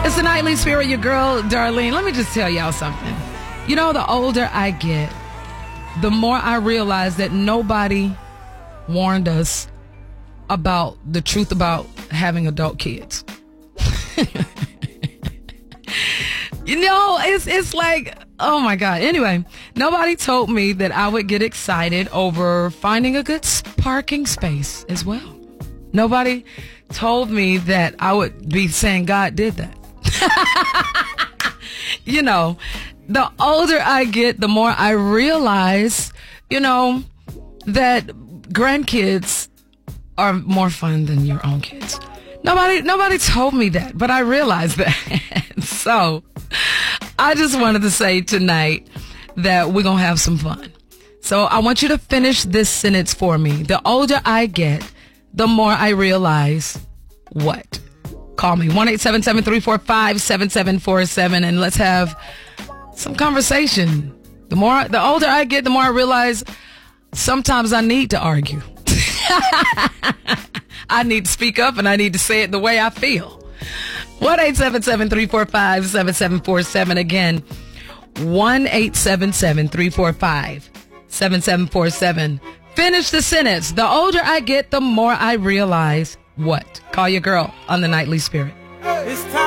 It's the Nightly Spirit, your girl, Darlene. Let me just tell y'all something. You know, the older I get, the more I realize that nobody warned us about the truth about having adult kids. You know, it's like, oh my God. Anyway, nobody told me that I would get excited over finding a good parking space as well. Nobody told me that I would be saying God did that. You know, the older I get, the more I realize, you know, that grandkids are more fun than your own kids. Nobody told me that, but I realized that. So I just wanted to say tonight that we're going to have some fun. So I want you to finish this sentence for me. The older I get, the more I realize what? Call me 1-877-345-7747 and let's have some conversation. The older I get, the more I realize sometimes I need to argue. I need to speak up and I need to say it the way I feel. 1-877-345-7747. Again, 1-877-345-7747. Finish the sentence. The older I get, the more I realize what? Call your girl on the Nightly Spirit. It's time.